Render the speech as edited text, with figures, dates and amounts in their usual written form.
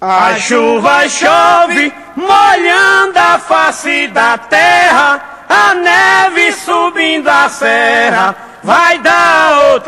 A chuva chove, molhando a face da terra, a neve subindo a serra, vai dar outra.